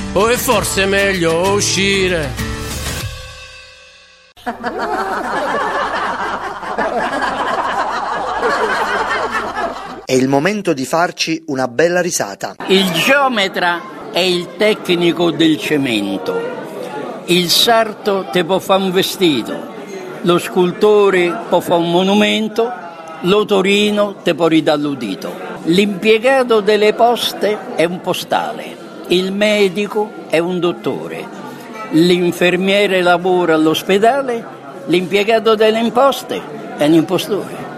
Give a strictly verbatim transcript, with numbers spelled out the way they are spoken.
o è forse meglio uscire. È il momento di farci una bella risata. Il geometra è il tecnico del cemento. Il sarto te può fare un vestito, lo scultore può fare un monumento, l'otorino te può ridare l'udito. L'impiegato delle poste è un postale, il medico è un dottore, l'infermiere lavora all'ospedale, l'impiegato delle imposte è un impostore.